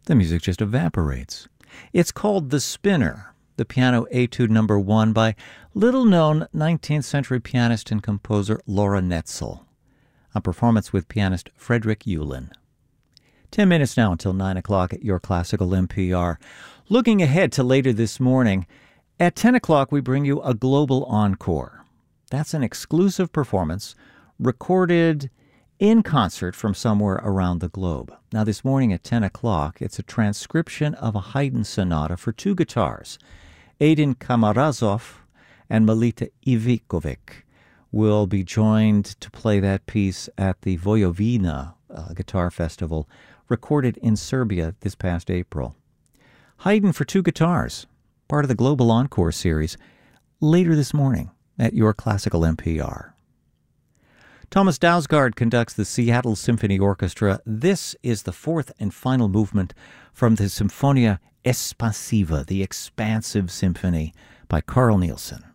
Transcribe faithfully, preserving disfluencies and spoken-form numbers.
the music just evaporates. It's called The Spinner, the piano etude number one by little-known nineteenth century pianist and composer Laura Netzel, a performance with pianist Frederick Uhlin. Ten minutes now until nine o'clock at Your Classical N P R. Looking ahead to later this morning, at ten o'clock we bring you a Global Encore. That's an exclusive performance recorded in concert from somewhere around the globe. Now this morning at ten o'clock, it's a transcription of a Haydn sonata for two guitars. Aidin Kamarazov and Melita Ivikovic will be joined to play that piece at the Vojvodina uh, Guitar Festival, recorded in Serbia this past April. Haydn for two guitars, part of the Global Encore series, later this morning at Your Classical N P R. Thomas Dausgaard conducts the Seattle Symphony Orchestra. This is the fourth and final movement from the Symphonia Espansiva, the Expansive Symphony, by Carl Nielsen.